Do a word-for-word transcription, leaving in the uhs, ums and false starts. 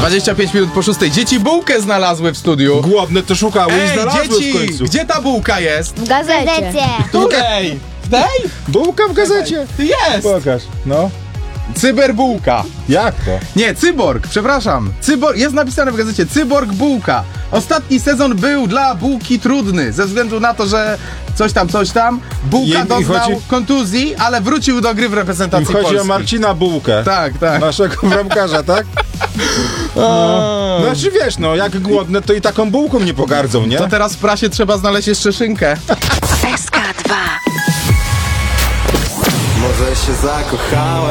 dwadzieścia pięć minut po szóstej. Dzieci bułkę znalazły w studiu. Głodne to szukały i Ej, znalazły w dzieci, końcu. gdzie ta bułka jest? W gazecie. Której? W tej? Bułka w gazecie. Jest! Pokaż, no. Cyberbułka. Jak to? Nie, cyborg, przepraszam. Cyborg, jest napisane w gazecie Cyborg Bułka. Ostatni sezon był dla bułki trudny, ze względu na to, że coś tam, coś tam. Bułka I- i doznał chodzi- kontuzji, ale wrócił do gry w I reprezentacji chodzi Polski. o Marcina Bułkę. Tak, tak. Naszego bramkarza, tak? No. Znaczy wiesz, no jak głodne to i taką bułką nie pogardzą, nie? To teraz w prasie trzeba znaleźć jeszcze szynkę. S K dwa. Może się zakochałem.